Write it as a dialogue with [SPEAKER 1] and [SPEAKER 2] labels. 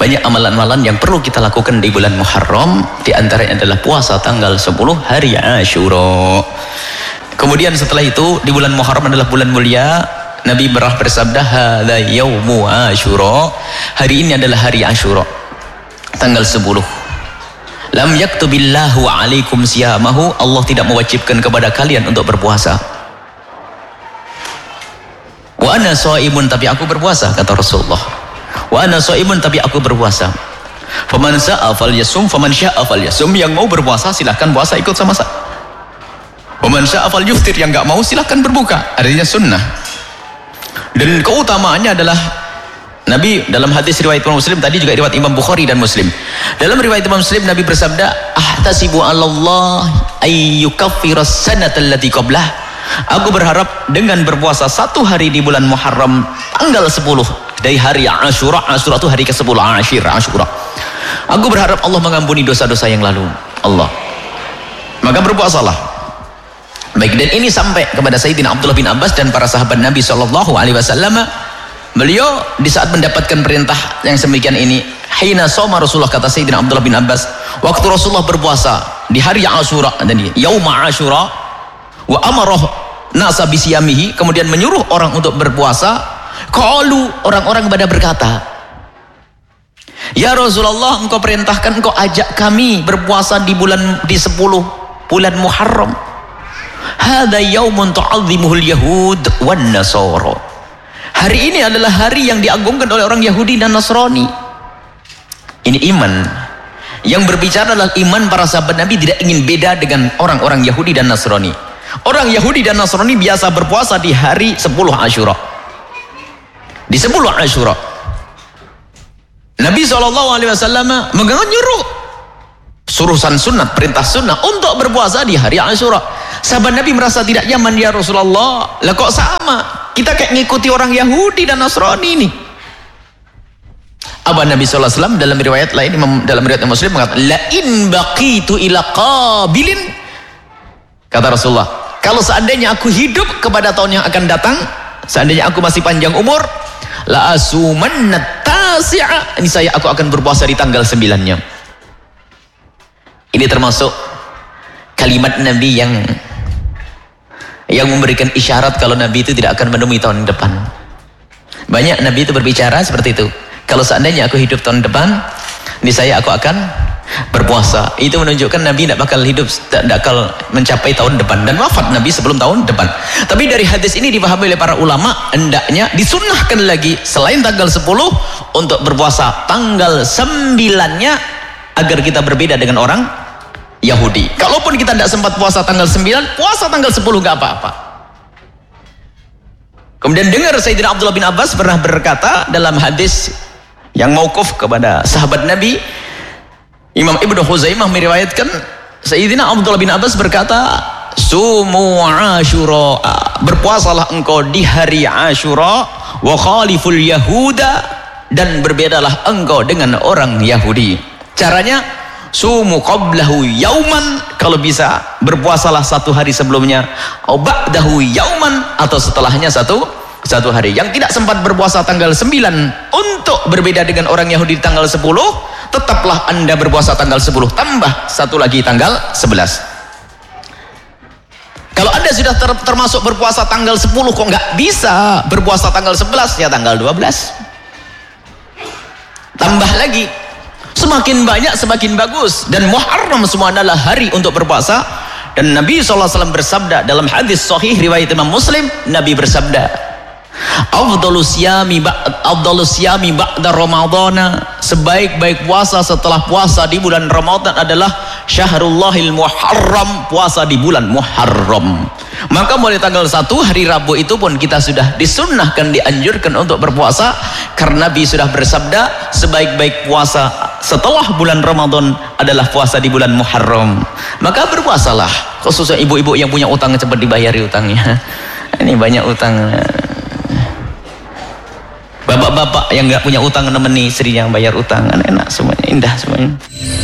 [SPEAKER 1] banyak amalan-amalan yang perlu kita lakukan di bulan Muharram. Di antaranya adalah puasa tanggal 10 hari Asyura. Kemudian setelah itu di bulan Muharram adalah bulan mulia. Nabi bersabda, hadza yaumu Asyura. Hari ini adalah hari Asyura, tanggal 10. Lam yaktubillahu alaikum siyamahu. Allah tidak mewajibkan kepada kalian untuk berpuasa. Wa ana shaimun, tapi aku berpuasa, kata Rasulullah. Wa ana shaimun, tapi aku berpuasa. Faman syaa falyasum, faman syaa falyasum. Yang mau berpuasa silahkan puasa ikut sama saya. Faman syaa falyuftir, yang enggak mau silahkan berbuka. Artinya sunnah. Dan keutamaannya adalah Nabi dalam hadis riwayat Imam Muslim, tadi juga riwayat Imam Bukhari dan Muslim. Dalam riwayat Imam Muslim Nabi bersabda, ahtasibu 'ala Allah ay yukaffira as-sanata allati qablah. Aku berharap dengan berpuasa satu hari di bulan Muharram tanggal 10 dari hari Asyura. Asyura itu hari ke-10, Asyura. Aku berharap Allah mengampuni dosa-dosa yang lalu. Allah. Maka berpuasalah. Baik, dan ini sampai kepada Sayyidina Abdullah bin Abbas dan para sahabat Nabi SAW. Beliau di saat mendapatkan perintah yang semikian ini, hina soma Rasulullah, kata Sayyidina Abdullah bin Abbas, waktu Rasulullah berpuasa di hari Asyura, yauma Asyura, wa amarah nasa bisiyamihi, kemudian menyuruh orang untuk berpuasa. Qalu, orang-orang pada berkata, ya Rasulullah, engkau perintahkan, engkau ajak kami berpuasa di 10 bulan Muharram. Hadza yaumun tu'azzimuhul yahud wan nasara. Hari ini adalah hari yang diagungkan oleh orang Yahudi dan Nasrani. Ini iman. Yang berbicara adalah iman para sahabat Nabi tidak ingin beda dengan orang-orang Yahudi dan Nasrani. Orang Yahudi dan Nasrani biasa berpuasa di hari 10 Asyura. Di 10 Asyura. Nabi SAW menyuruh suruhan sunat, perintah sunnah untuk berpuasa di hari Asyura. Sahabat Nabi merasa tidak nyaman, ya Rasulullah, lah kok sama? Kita kayak ngikuti orang Yahudi dan Nasrani ini. Abah Nabi SAW dalam riwayat lain, dalam riwayat Muslim mengatakan, la in baqitu ila qabilin, kata Rasulullah, kalau seandainya aku hidup kepada tahun yang akan datang, seandainya aku masih panjang umur, la asumanna tasi'a, ini saya aku akan berpuasa di tanggal 9-nya. Ini termasuk kalimat Nabi yang memberikan isyarat kalau Nabi itu tidak akan menemui tahun depan. Banyak Nabi itu berbicara seperti itu. Kalau seandainya aku hidup tahun depan, niscaya aku akan berpuasa. Itu menunjukkan Nabi tidak bakal hidup, tidak bakal mencapai tahun depan, dan wafat Nabi sebelum tahun depan. Tapi dari hadis ini dipahami oleh para ulama, hendaknya disunnahkan lagi selain tanggal 10 untuk berpuasa tanggal 9-nya, agar kita berbeda dengan orang Yahudi. Kalaupun kita tidak sempat puasa tanggal 9, puasa tanggal 10 gak apa-apa. Kemudian dengar Sayyidina Abdullah bin Abbas pernah berkata dalam hadis yang mauquf kepada sahabat Nabi, Imam Ibnu Khuzaimah meriwayatkan, Sayyidina Abdullah bin Abbas berkata, sumu Asyura, berpuasalah engkau di hari Asyura, wa khaliful yahuda, dan berbedalah engkau dengan orang Yahudi. Caranya, sumu qablahu yauman, kalau bisa berpuasalah satu hari sebelumnya, au ba'dahu yauman, atau setelahnya satu hari. Yang tidak sempat berpuasa tanggal 9 untuk berbeda dengan orang Yahudi di tanggal 10, tetaplah Anda berpuasa tanggal 10 tambah satu lagi tanggal 11. Kalau Anda sudah termasuk berpuasa tanggal 10 kok nggak bisa berpuasa tanggal 11, ya tanggal 12 tambah lagi. Semakin banyak semakin bagus, dan Muharram semua adalah hari untuk berpuasa. Dan Nabi SAW bersabda dalam hadis sahih riwayat Imam Muslim, Nabi bersabda, afdhalus siyami ba'da ramadhana, sebaik-baik puasa setelah puasa di bulan Ramadan adalah syahrullahil muharram, puasa di bulan Muharram. Maka mulai tanggal 1 hari Rabu itu pun kita sudah disunnahkan, dianjurkan untuk berpuasa, karena Nabi sudah bersabda sebaik-baik puasa setelah bulan Ramadan adalah puasa di bulan Muharram. Maka berpuasalah, khususnya ibu-ibu yang punya utang cepat dibayari utangnya. Ini banyak utang. Bapak-bapak yang nggak punya utang nemeni istrinya bayar utang, enak semuanya, indah semuanya.